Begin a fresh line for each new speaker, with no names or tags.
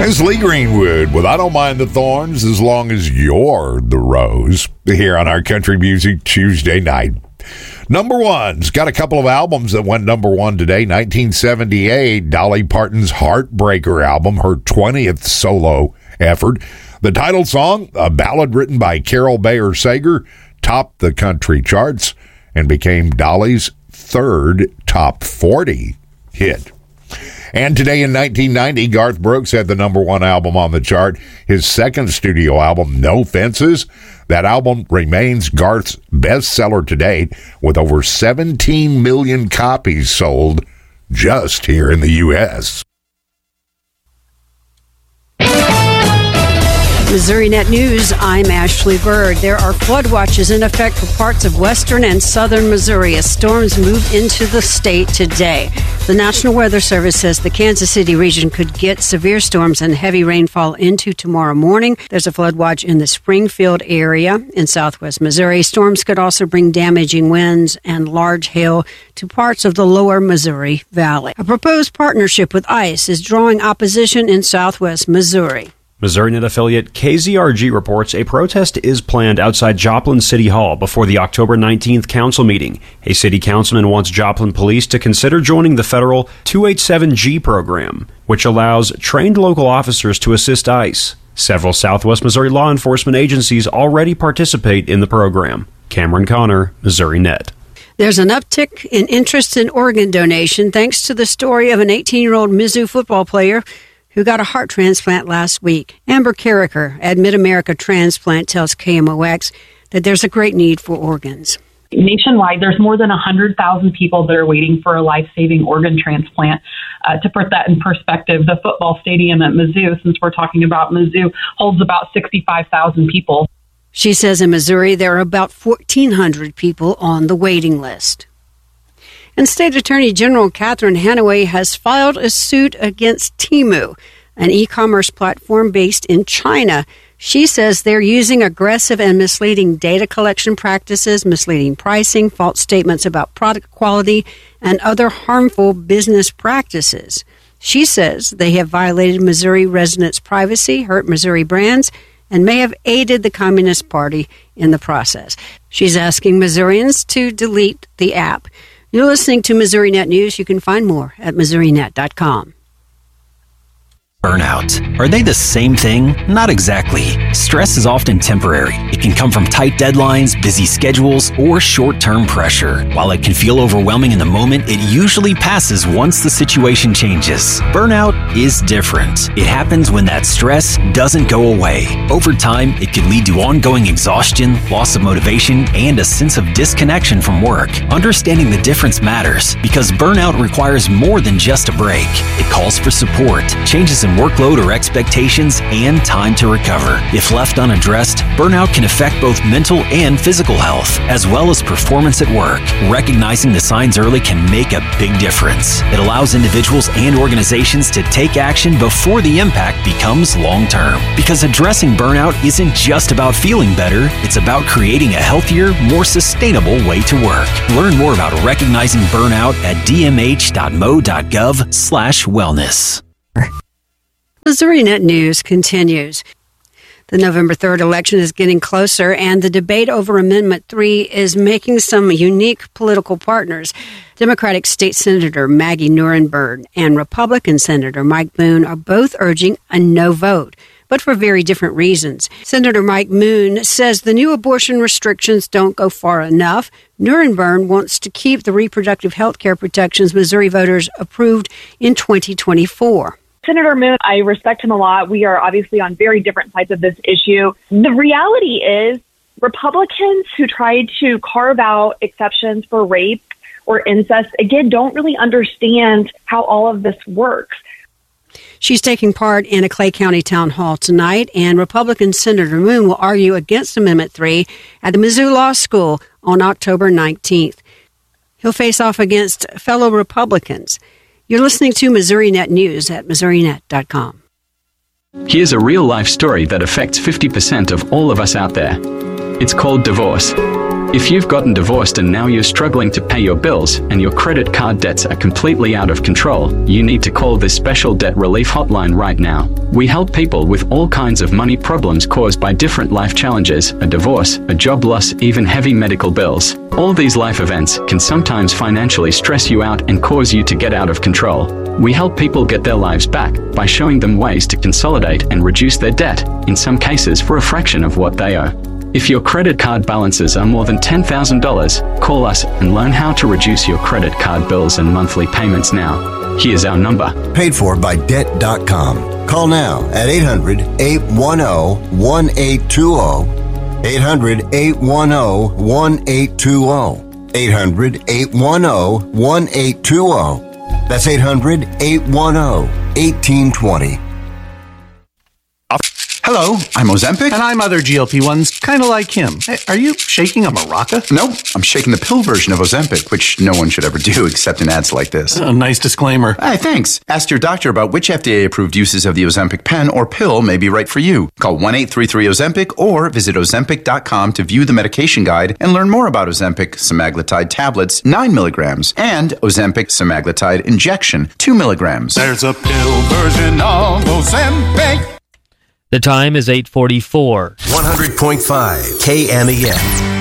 This is Lee Greenwood with I Don't Mind the Thorns as Long as You're the Rose here on our Country Music Tuesday night. Number one's got a couple of albums that went number one today. 1978, Dolly Parton's Heartbreaker album, her 20th solo effort. The title song, a ballad written by Carol Bayer Sager, topped the country charts and became Dolly's third top 40 hit. And today in 1990, Garth Brooks had the number one album on the chart, his second studio album, No Fences. That album remains Garth's bestseller to date, with over 17 million copies sold just here in the U.S.
Missouri Net News, I'm Ashley Bird. There are flood watches in effect for parts of western and southern Missouri as storms move into the state today. The National Weather Service says the Kansas City region could get severe storms and heavy rainfall into tomorrow morning. There's a flood watch in the Springfield area in southwest Missouri. Storms could also bring damaging winds and large hail to parts of the lower Missouri Valley. A proposed partnership with ICE is drawing opposition in southwest Missouri.
MissouriNet affiliate KZRG reports a protest is planned outside Joplin City Hall before the October 19th council meeting. A city councilman wants Joplin police to consider joining the federal 287G program, which allows trained local officers to assist ICE. Several Southwest Missouri law enforcement agencies already participate in the program. Cameron Connor, MissouriNet.
There's an uptick in interest in organ donation thanks to the story of an 18-year-old Mizzou football player who got a heart transplant last week. Amber Carricker at Mid-America Transplant tells KMOX that there's a great need for organs.
Nationwide, there's more than 100,000 people that are waiting for a life-saving organ transplant. To put that in perspective, the football stadium at Mizzou, since we're talking about Mizzou, holds about 65,000 people.
She says in Missouri, there are about 1,400 people on the waiting list. And State Attorney General Catherine Hanaway has filed a suit against Temu, an e-commerce platform based in China. She says they're using aggressive and misleading data collection practices, misleading pricing, false statements about product quality, and other harmful business practices. She says they have violated Missouri residents' privacy, hurt Missouri brands, and may have aided the Communist Party in the process. She's asking Missourians to delete the app. You're listening to Missouri Net News. You can find more at MissouriNet.com.
Burnout. Are they the same thing? Not exactly. Stress is often temporary. It can come from tight deadlines, busy schedules, or short-term pressure. While it can feel overwhelming in the moment, it usually passes once the situation changes. Burnout is different. It happens when that stress doesn't go away. Over time, it could lead to ongoing exhaustion, loss of motivation, and a sense of disconnection from work. Understanding the difference matters because burnout requires more than just a break. It calls for support, changes in workload or expectations, and time to recover. If left unaddressed, burnout can affect both mental and physical health, as well as performance at work. Recognizing the signs early can make a big difference. It allows individuals and organizations to take action before the impact becomes long-term. Because addressing burnout isn't just about feeling better, it's about creating a healthier, more sustainable way to work. Learn more about recognizing burnout at dmh.mo.gov/wellness.
Missouri Net News continues. The November 3rd election is getting closer, and the debate over Amendment 3 is making some unique political partners. Democratic State Senator Maggie Nuremberg and Republican Senator Mike Boone are both urging a no vote, but for very different reasons. Senator Mike Boone says the new abortion restrictions don't go far enough. Nuremberg wants to keep the reproductive health care protections Missouri voters approved in 2024.
Senator Moon, I respect him a lot. We are obviously on very different sides of this issue. The reality is Republicans who tried to carve out exceptions for rape or incest, again, don't really understand how all of this works.
She's taking part in a Clay County town hall tonight, and Republican Senator Moon will argue against Amendment 3 at the Mizzou Law School on October 19th. He'll face off against fellow Republicans. You're listening to Missouri Net News at MissouriNet.com.
Here's a real-life story that affects 50% of all of us out there. It's called divorce. If you've gotten divorced and now you're struggling to pay your bills and your credit card debts are completely out of control, you need to call this special debt relief hotline right now. We help people with all kinds of money problems caused by different life challenges, a divorce, a job loss, even heavy medical bills. All these life events can sometimes financially stress you out and cause you to get out of control. We help people get their lives back by showing them ways to consolidate and reduce their debt, in some cases for a fraction of what they owe. If your credit card balances are more than $10,000, call us and learn how to reduce your credit card bills and monthly payments now. Here's our number.
Paid for by Debt.com. Call now at 800-810-1820. 800-810-1820. 800-810-1820. That's 800-810-1820.
Hello, I'm Ozempic. And I'm other GLP-1s, kind of like him. Hey, are you shaking a maraca?
Nope, I'm shaking the pill version of Ozempic, which no one should ever do except in ads like this.
Nice disclaimer.
Hey, thanks. Ask your doctor about which FDA-approved uses of the Ozempic pen or pill may be right for you. Call 1-833-OZEMPIC or visit Ozempic.com to view the medication guide and learn more about Ozempic semaglutide tablets, 9 milligrams, and Ozempic semaglutide injection, 2 milligrams.
There's a pill version of Ozempic.
The time is 8:44.
100.5 KMEF.